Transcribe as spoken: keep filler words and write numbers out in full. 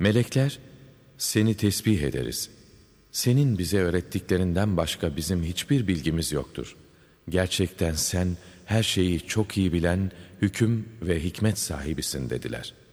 Melekler, seni tesbih ederiz. Senin bize öğrettiklerinden başka bizim hiçbir bilgimiz yoktur. Gerçekten sen her şeyi çok iyi bilen, hüküm ve hikmet sahibisin dediler.''